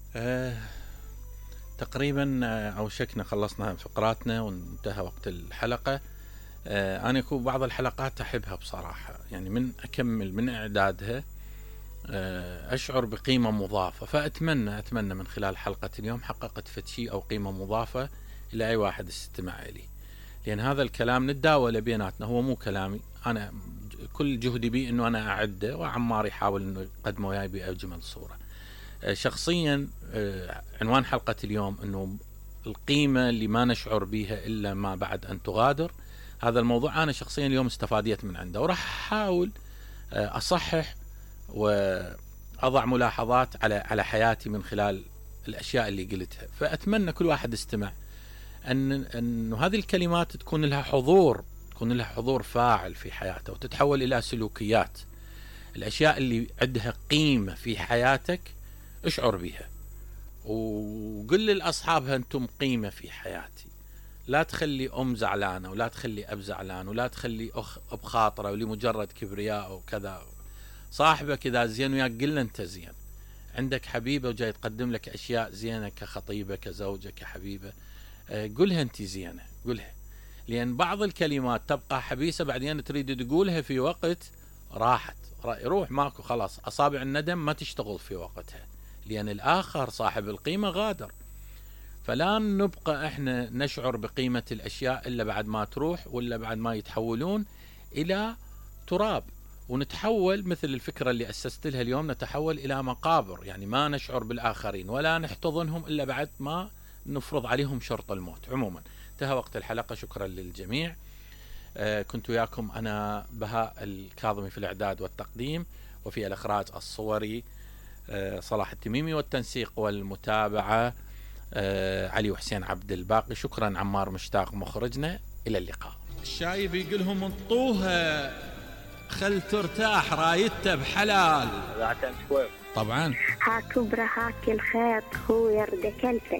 تقريبا أوشكنا خلصنا فقراتنا وانتهى وقت الحلقة. أنا يكون بعض الحلقات أحبها بصراحة، يعني من أكمل من إعدادها أشعر بقيمة مضافة، فأتمنى من خلال حلقة اليوم حققت فتشي أو قيمة مضافة إلى أي واحد استمع لي، لأن هذا الكلام نتداول بيناتنا، هو مو كلامي أنا، كل جهدي بي أنه أنا أعده، وعمار يحاول أنه يقدمه وياي بأجمل صورة. شخصيا عنوان حلقة اليوم أنه القيمة اللي ما نشعر بيها إلا ما بعد أن تغادر. هذا الموضوع أنا شخصيا اليوم استفاديت من عنده، وراح أحاول أصحح وأضع ملاحظات على حياتي من خلال الأشياء اللي قلتها. فأتمنى كل واحد استمع أن هذه الكلمات تكون لها حضور فاعل في حياته، وتتحول إلى سلوكيات. الأشياء اللي عندها قيمة في حياتك اشعر بها، وقل لأصحابها أنتم قيمة في حياتي. لا تخلي أم زعلانة، ولا تخلي أب زعلان، ولا تخلي أخ بخاطرة ولمجرد كبرياء وكذا. صاحبك إذا زين وياك قل أنت زين. عندك حبيبة وجاي تقدم لك أشياء زينة كخطيبة كزوجة كحبيبة، قلها أنت زينة، قلها، لأن بعض الكلمات تبقى حبيسة بعدين تريد تقولها في وقت راحت روح ماكو، خلاص أصابع الندم ما تشتغل في وقتها، لأن الآخر صاحب القيمة غادر. فلا نبقى احنا نشعر بقيمة الأشياء إلا بعد ما تروح، ولا بعد ما يتحولون إلى تراب، ونتحول مثل الفكرة اللي أسست لها اليوم، نتحول إلى مقابر، يعني ما نشعر بالآخرين ولا نحتضنهم إلا بعد ما نفرض عليهم شرط الموت. عموما انتهى وقت الحلقة، شكرا للجميع. كنت وياكم أنا بهاء الكاظمي في الإعداد والتقديم، وفي الإخراج الصوري صلاح التميمي، والتنسيق والمتابعة علي وحسين عبد الباقي. شكرا عمار مشتاق مخرجنا، إلى اللقاء. الشايب يقولهم انطوها خل ترتاح رايته بحلال طبعا. هاك برا هاك الخيط هو يرد كلفك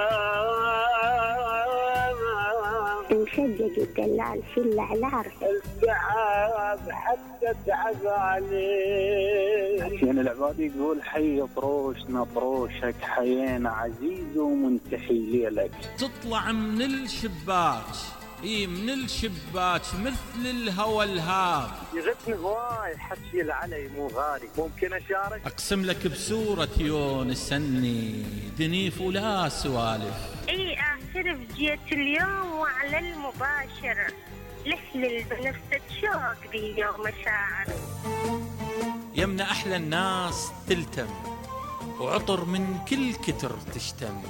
مشجج الدلال في العلار الدعاب حتى تعب عليه. حسين العبادي يقول حي طروشنا طروشك حيينا عزيز ومنتحي ليلك. تطلع من الشباك من الشباك مثل الهوى الهاب، يغثني هواي حكي العلي مو غالي، ممكن أشارك؟ أقسم لك بسورة يونس أني دنيف ولا سوالف. اعترف جيت اليوم وعلى المباشر لحلل بنفسك شوق بي يوم مشاعر. يمنا أحلى الناس تلتم، وعطر من كل كتر تشتم،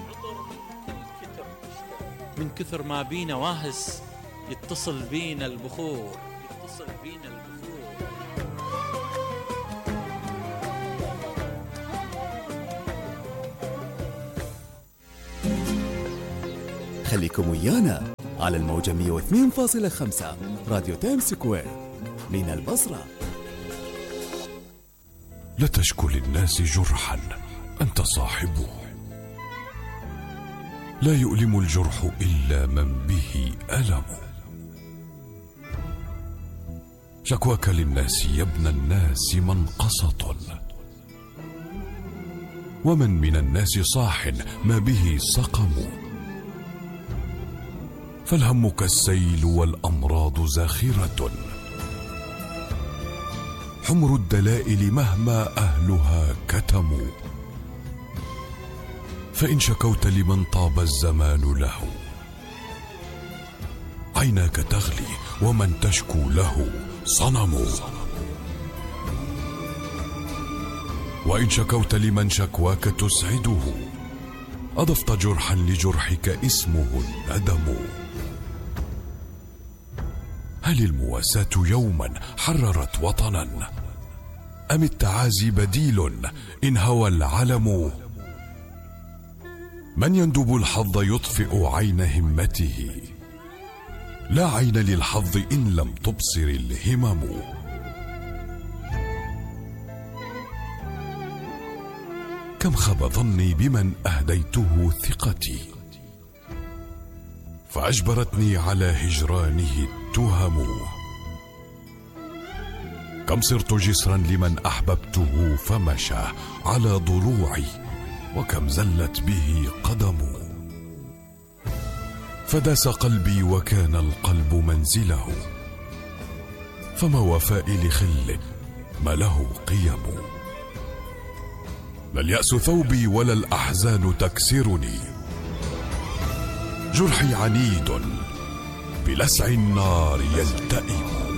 من كثر ما بينا واهس يتصل بينا البخور. خليكم ويانا على الموجة 102.5 راديو تايم سكوير من البصرة. لا تشكو للناس جرحا أنت صاحبه، لا يؤلم الجرح إلا من به ألم. شكواك للناس يا ابن الناس منقصة، ومن من الناس صاح ما به سقم. فالهم كالسيل والأمراض زاخرة، حمر الدلائل مهما أهلها كتموا. فإن شكوت لمن طاب الزمان له، عيناك تغلي ومن تشكو له صنم. وإن شكوت لمن شكواك تسعده، أضفت جرحا لجرحك اسمه الندم. هل المواساة يوما حررت وطنا، أم التعازي بديل إن هوى العلم؟ من يندب الحظ يطفئ عين همته، لا عين للحظ إن لم تبصر الهمم. كم خاب ظني بمن أهديته ثقتي، فأجبرتني على هجرانه التهم. كم صرت جسرا لمن أحببته فمشى على ضلوعي، وكم زلت به قدم. فداس قلبي وكان القلب منزله، فما وفائي لخل ما له قيم. لا اليأس ثوبي ولا الأحزان تكسرني، جرحي عنيد بلسع النار يلتئم.